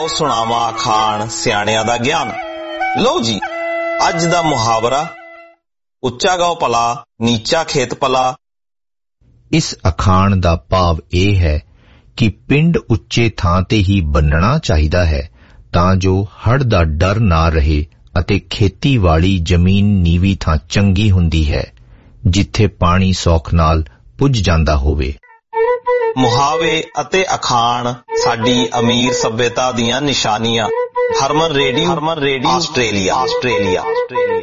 आओ सुणावा अखाण सियाणियां दा ज्ञान। लो जी अज दा मुहावरा, ਉੱਚਾ ਗਾਓ ਭਲਾ ਨੀਚਾ ਖੇਤ ਭਲਾ। ਇਸ ਅਖਾਣ ਦਾ ਭਾਵ ਇਹ ਹੈ ਕਿ ਪਿੰਡ ਉੱਚੇ ਥਾਂ ਤੇ ਹੀ ਬੰਨਣਾ ਚਾਹੀਦਾ ਹੈ ਤਾਂ ਜੋ ਹੜ੍ਹ ਦਾ ਡਰ ਨਾ ਰਹੇ ਅਤੇ ਖੇਤੀ ਵਾਲੀ ਜ਼ਮੀਨ ਨੀਵੀਂ ਥਾਂ ਚੰਗੀ ਹੁੰਦੀ ਹੈ ਜਿੱਥੇ ਪਾਣੀ ਸੌਖ ਨਾਲ ਪੁੱਜ ਜਾਂਦਾ ਹੋਵੇ। ਮੁਹਾਵੇ ਅਤੇ ਅਖਾਣ ਸਾਡੀ ਅਮੀਰ ਸੱਭਿਅਤਾ ਦੀਆਂ ਨਿਸ਼ਾਨੀਆਂ। ਹਰਮਨ ਰੇਡੀਓ ਆਸਟ੍ਰੇਲੀਆ।